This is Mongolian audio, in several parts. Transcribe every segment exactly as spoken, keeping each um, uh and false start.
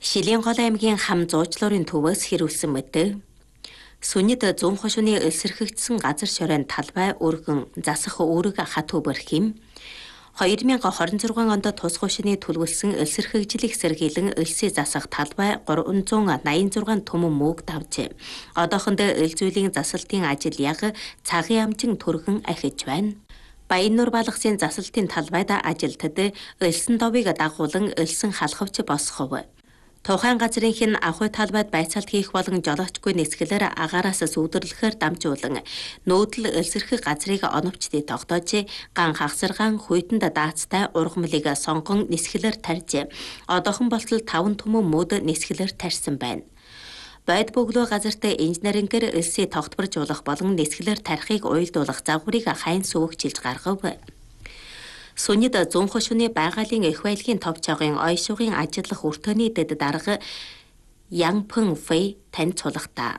Шилэнгол аймгийн хам зуучлуурын төвөөс хэрүүлсэн мэдээ. Сүнэд зүүн хошууны эсэрхэгдсэн газар шоройн талбай өргөн засах үүрэг хатуу бэрхэм. хоёр мянга хорин зургаан онд тусгай шины төлөвлөсөн эсэрхэгжлийг сэргийлэн элсээ засах талбай гурван зуун наян зургаан түмэн мөөг давжээ. Одоохондоо эл зүйлийн засалтын ажил яг цагийн амжин түргэн ахиж байна. Баяннуур балгасын засалтын талбайд ажилтад элсэн довыг дагуулan элсэн халахвч босхов. Тухайн газрынх нь ахуй талбайд байцаалт хийх болон жолоочгүй нисгэлээр агаараас сүйдэрлэхээр дамжуулан нүүдэл элсэрхэг газрыг оновчдыг тогтоож ган хагсаргаан хүйтэнд даацтай ургамлыг сонгон нисгэлээр тарьж одоохон болтол таван түмэн мөд нисгэлээр тарьсан байна. Байд бөглөө газарт инженерингээр элсээ тогтворжуулах болон нисгэлээр тарихыг уйлдуулах загварыг хайн сөвөгчилж гаргав. Сүнэд зүүн хошууны байгалийн эх баялагын товчоогын ойшуугын ажиллах өртөөний дэд дарга Янпэн Фэй танд цулгата.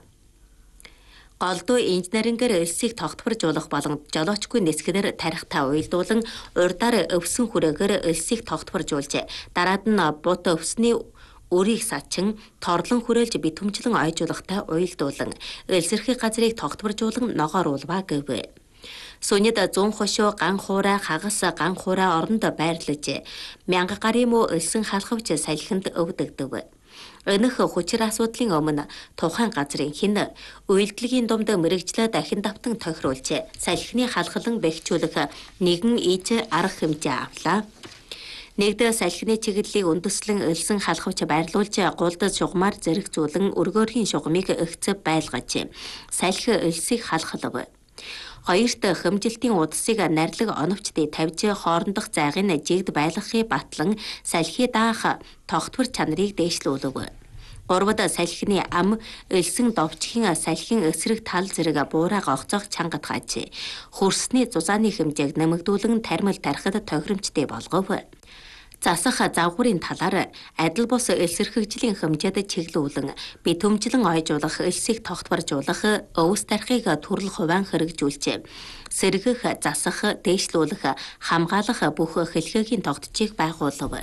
Голдуу инженерингээр элсийг тогтворжуулах болон жолоочгүй нисгэлээр тарихтаа уйлдуулан урдаар өвсөн хүрээгээр элсийг тогтворжуулж дараад нь бут өвсний өрийг сачин торлон хүрээлж битүмжлэн ойжуулахтай уйлдуулан элсэрхий газрыг тогтворжуулан ногооруулва гэв. Сүнэд зүүн хошуу ган хуурай хагас ган хуурай оронд байрлаж мянга гарын муу элсэн халахвч салхинд өвдөгдөв. Өнөх хүчир асуудлын өмнө тухайн газрын хин уйлдлыгийн думд мэрэгжлээ дахин давтан тохируулж салхины халахлан бэхжүүлэх нэгэн иж арга хэмжээ авлаа. Нэгдэ салхины чиглэлийг үндэслэн элсэн халахвч байрлуулж гулдад шугамар зэрэгцүүлэн өргөөрхийн шугамыг өгцөв байлгаж салхи элсийг халахлав. Хоёрт хэмжилтийн удсыг нарилаг оновчдыг тавьж хоорондох зайгын жигд байлгахыг батлан салхи даах тогтвор чанарыг дээшлүүлв. Гурвад салхины ам элсэн довчхийн салхин эсрэг тал зэрэг буураа гогцоох чангад гаж хөрсний зузааны хэмжээг нэмэгдүүлэн тармил тарихад тохиромжтой болгов. Засах загварын талаар адил бус элсэрхэгжлийн хэмжээд чиглүүлэн битүмжлэн ойжуулах элсийг тогтворжуулах өвс тарихыг төрөл хувиан хэрэгжүүлж сэргэх засах дээшлүүлэх хамгаалах бүх хэлхээгийн тогтцыг байгуулав.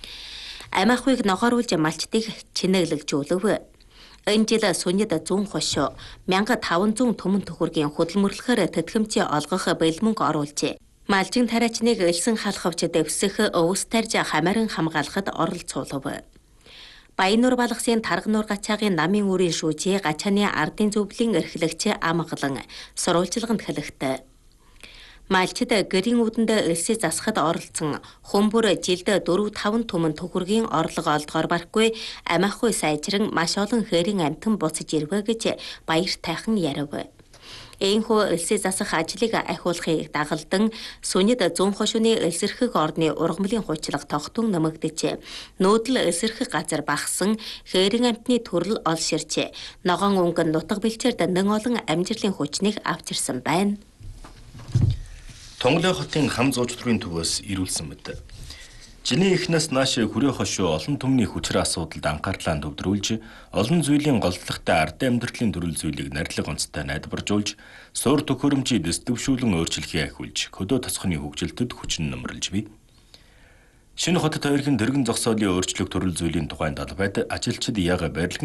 Амиахыг ногооруулж малчдыг чинэглэгжүүлв. Энэ жил Сүнэд зүүн хошуу мянга таван зуун түмэн төхөргийн хөдөлмөрлөхөөр тэтгэмжээ олгох бэлмөнг оруулжээ. Малжин тариачныг элсэн халахвч дэвсэх өвс тарьж хамааран хамгаалахад оролцуулав. Баяннуур балгасын таргануур гачаагийн намын үрийн шүүжээ гачааны ардын зөвлөлийн эрхлэгч амгалан сурвалжлаганд хэлэхтэй. Малчид гэрийн үүдэнд элсээ засахад оролцсон хүмүүр жилд дөрөв таван түмэн төхөргийн орлого олдгоор барахгүй амиахгүй сайжран маш олон хэрийн амтан буцаж ирвэ гэж баяр тайхан ярив. Энэхүү элсээ засах ажлыг ахиулахыг дагалдан Сүнэд зүүн хошууны элсэрхэг орны ургамлын хуйчлага тогтун нэмэгдэж нүүдэл элсэрхэг газар багсан хэрийн амтны төрөл олширч ногоон өнгөн нутаг бэлчээрд нэн олон амжилтын хүчнийг авчирсан байна. Тонголой хотын хам зуучлуурын төвөөс ирүүлсэн мэт. Жиний эхнээс нааш хүрээ хошуу олон түмний хүчээр асуудалд анхаарлаа төвдрүүлж, олон зүйлийн голдлогтой ард амьдралын төрөл зүйлийг нарилга онцтой найдваржуулж, суур төхөөрөмжийг дэвшүүлэн өөрчлөхийг ахиулж, хөдөө тосгоны хөгжилтөд хүчин нөмрөлж бий. Шинэ хотод хоёрын дэргэн зогсоолын өөрчлөлт төрөл зүйлийн тухайн талбайд ажилчид яг барилгын